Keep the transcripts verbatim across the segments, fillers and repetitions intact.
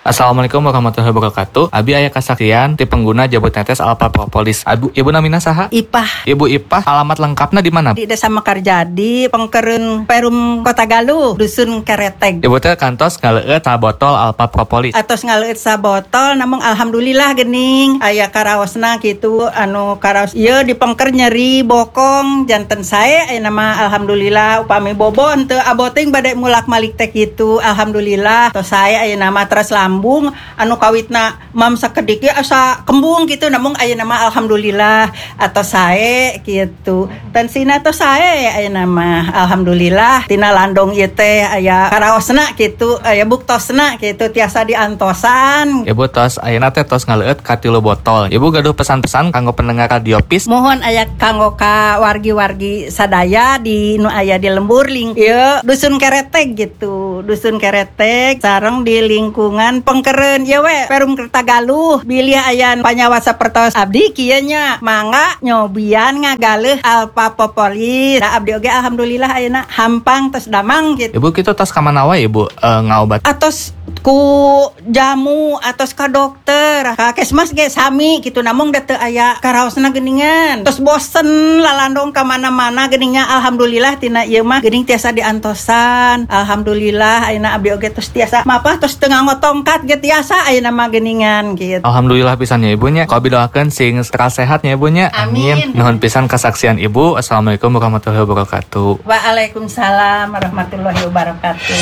Assalamualaikum warahmatullahi wabarakatuh. Abi aya kasaksian ti pengguna jabut netes Alpha Propolis. Abu, Ibu namina saha? Ipah. Ibu Ipah, alamat lengkapna di mana? Di Desa Mekarjadi, Pengkereun Perum Kota Galuh, Dusun Kereteg. Ibu teh kantos ngaleueut sabotol Alpha Propolis. Atos ngaleueut sabotol, namun alhamdulillah geuning aya karaosna kitu anu karaos ieu di pengker nyeri bokong janten sae aya nama alhamdulillah upami bobon teu aboting bade mulak malik teh kitu alhamdulillah tos sae aya nama teras lambung anu kawitna mam sakedik ge asa kembung kitu namun aya nama alhamdulillah atau sae kitu tensina tos sae aya nama alhamdulillah tina landong ieu teh aya karaosna kitu aya buktosna kitu tiasa diantosan. Ibu tos ayeuna teh tos ngaleueut ka tilu botol. Ibu gaduh pesan-pesan kanggo pendengar Radio Pis. Mohon aya kanggo ka wargi-wargi sadaya di nu aya di lembur ling ieu Dusun Kereteg gitu. Dusun Kereteg sareng di lingkungan Pengkereun ieu we Perum Kota Galuh. Bilih aya panyawa sapertos abdi kieu nya mangga nyobian ngagaleuh Alpha Propolis. Da abdi oge alhamdulillah ayeuna hampang tos damang gitu. Ibu kitu tos ka mana wae Ibu e, ngaobat? Atos ku jamu atos ka dokter ka kesmas ge sami gitu namun da teu aya karaosna geuningan terus bosen lalandong ka mana-mana geuningnya alhamdulillah tina ieu mah geuning tiasa diantosan alhamdulillah ayeuna abdi oge tos tiasa mapah tos teu ngangotongkat ge tiasa ayeuna mah geuningan gitu. Alhamdulillah pisan ya Ibu nya. Kau bidoakeun sing seras sehat ya Ibu nya. Amin. Nuhun pisan kasaksian Ibu. Assalamualaikum warahmatullahi wabarakatuh. Waalaikumsalam warahmatullahi wabarakatuh.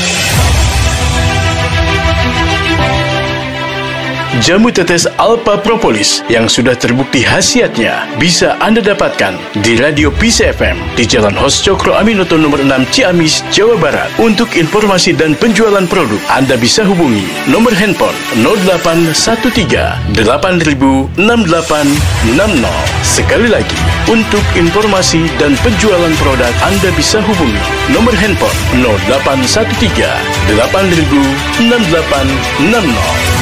Jamu tetes Alpha Propolis yang sudah terbukti khasiatnya bisa Anda dapatkan di Radio Pis F M di Jalan Hos Cokro Aminoto nomor enam Ciamis, Jawa Barat. Untuk informasi dan penjualan produk, Anda bisa hubungi nomor handphone nol delapan satu tiga delapan nol enam delapan enam nol. Sekali lagi, untuk informasi dan penjualan produk, Anda bisa hubungi nomor handphone nol delapan satu tiga delapan nol enam delapan enam nol.